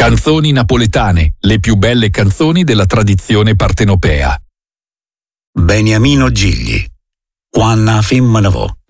Canzoni napoletane, le più belle canzoni della tradizione partenopea. Beniamino Gigli, Quanna femmina vo.